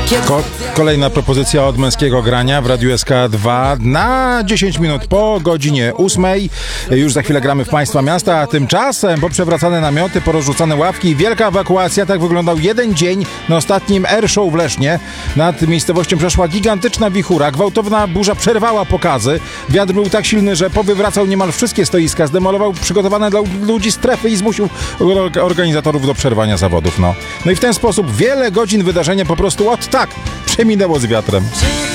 Kolejna propozycja od męskiego grania w Radiu SK2 na 10 minut po godzinie 8. Już za chwilę gramy w Państwa Miasta, a tymczasem poprzewracane namioty, porozrzucane ławki i wielka ewakuacja. Tak wyglądał jeden dzień na ostatnim Air Show w Lesznie. Nad miejscowością przeszła gigantyczna wichura. Gwałtowna burza przerwała pokazy. Wiatr był tak silny, że powywracał niemal wszystkie stoiska, zdemolował przygotowane dla ludzi strefy i zmusił organizatorów do przerwania zawodów. No i w ten sposób wiele godzin wydarzenia po prostu tak przeminęło z wiatrem.